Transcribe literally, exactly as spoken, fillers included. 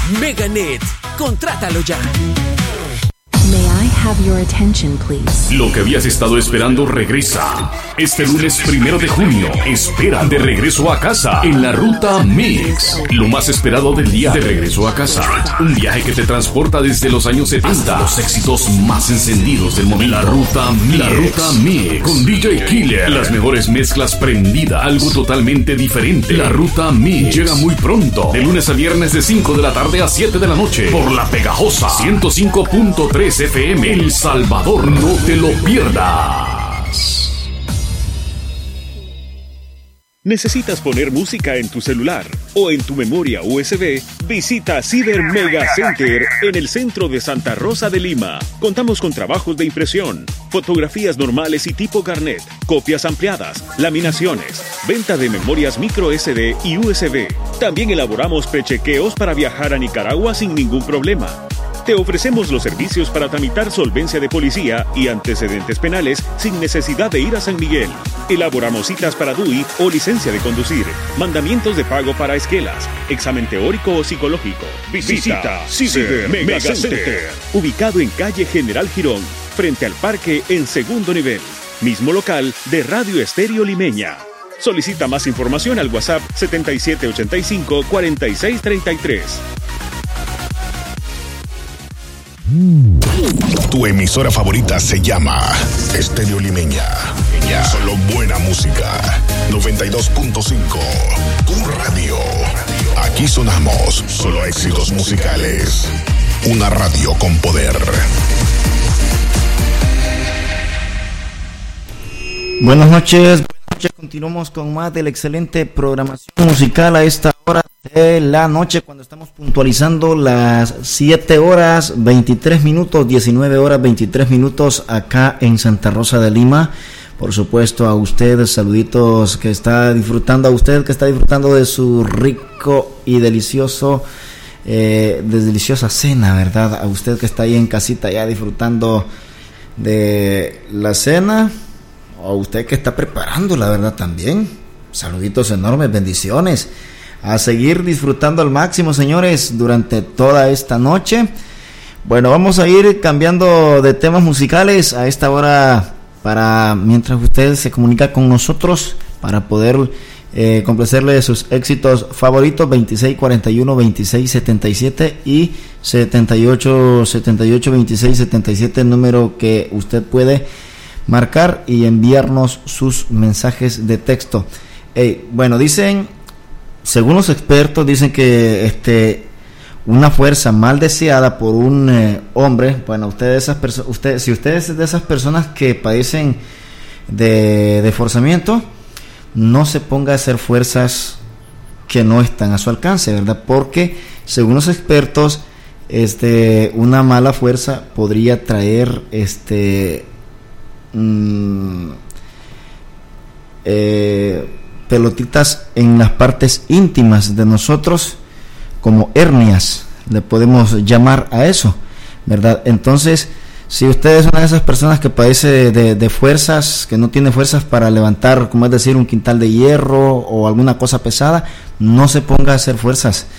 Meganet, contrátalo ya. May I have your attention, please? Lo que habías estado esperando regresa. Este lunes primero de junio, espera de regreso a casa en la Ruta Mix. Lo más esperado del día de regreso a casa. Un viaje que te transporta desde los años setenta. Los éxitos más encendidos del momento. La Ruta Mix. La Ruta Mix. Con D J Killer. Las mejores mezclas prendidas. Algo totalmente diferente. La Ruta Mix llega muy pronto. De lunes a viernes de cinco de la tarde a siete de la noche. Por la pegajosa ciento cinco punto tres F M El Salvador. No te lo pierdas. ¿Necesitas poner música en tu celular o en tu memoria U S B? Visita Ciber Mega Center en el centro de Santa Rosa de Lima. Contamos con trabajos de impresión, fotografías normales y tipo carnet, copias ampliadas, laminaciones, venta de memorias micro S D y U S B. También elaboramos prechequeos para viajar a Nicaragua sin ningún problema. Te ofrecemos los servicios para tramitar solvencia de policía y antecedentes penales sin necesidad de ir a San Miguel. Elaboramos citas para D U I o licencia de conducir, mandamientos de pago para esquelas, examen teórico o psicológico. Visita Ciber Mega Center, ubicado en calle General Girón, frente al parque en segundo nivel. Mismo local de Radio Estéreo Limeña. Solicita más información al WhatsApp setenta y siete ochenta y cinco cuarenta y seis treinta y tres. Tu emisora favorita se llama Estéreo Limeña. Solo buena música. noventa y dos punto cinco Tu radio. Aquí sonamos solo éxitos musicales. Una radio con poder. Buenas noches. Buenas noches. Continuamos con más de la excelente programación musical a esta hora de la noche, cuando estamos puntualizando las siete horas veintitrés minutos, diecinueve horas veintitrés minutos acá en Santa Rosa de Lima. Por supuesto, a usted, saluditos que está disfrutando, a usted que está disfrutando de su rico y delicioso, eh, de deliciosa cena, ¿verdad? A usted que está ahí en casita ya disfrutando de la cena, o a usted que está preparando, la verdad, también. Saluditos enormes, bendiciones. A seguir disfrutando al máximo, señores, durante toda esta noche. Bueno, vamos a ir cambiando de temas musicales a esta hora, para mientras usted se comunica con nosotros, para poder eh, complacerle sus éxitos favoritos. Veintiséis cuarenta y uno veintiséis setenta y siete y setenta y ocho setenta y ocho veintiséis setenta y siete, número que usted puede marcar y enviarnos sus mensajes de texto. Hey, bueno, dicen, según los expertos, dicen que este una fuerza mal deseada por un eh, hombre, bueno, usted de esas perso- usted, si usted es de esas personas que padecen de, de forzamiento, no se ponga a hacer fuerzas que no están a su alcance, ¿verdad? Porque según los expertos, este una mala fuerza podría traer este mmm, eh, pelotitas en las partes íntimas de nosotros, como hernias, le podemos llamar a eso, ¿verdad? Entonces, si usted es una de esas personas que padece de, de fuerzas, que no tiene fuerzas para levantar, como es decir, un quintal de hierro o alguna cosa pesada, no se ponga a hacer fuerzas,